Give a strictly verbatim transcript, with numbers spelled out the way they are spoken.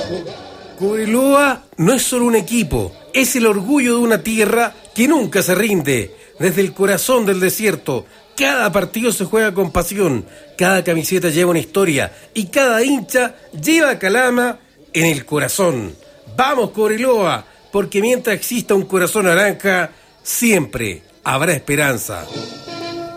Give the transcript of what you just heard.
Cobreloa no es solo un equipo, es el orgullo de una tierra que nunca se rinde. Desde el corazón del desierto, cada partido se juega con pasión, cada camiseta lleva una historia y cada hincha lleva Calama en el corazón. ¡Vamos, Cobreloa! Porque mientras exista un corazón naranja, siempre habrá esperanza.